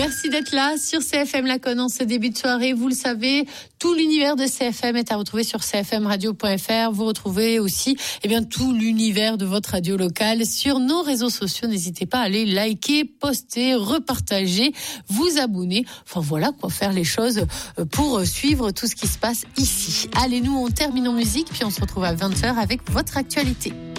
Merci d'être là sur CFM Laconne en ce début de soirée. Vous le savez, tout l'univers de CFM est à retrouver sur cfmradio.fr. Vous retrouvez aussi tout l'univers de votre radio locale sur nos réseaux sociaux. N'hésitez pas à aller liker, poster, repartager, vous abonner. Enfin voilà quoi, faire les choses pour suivre tout ce qui se passe ici. Allez, nous on termine en musique puis on se retrouve à 20h avec votre actualité.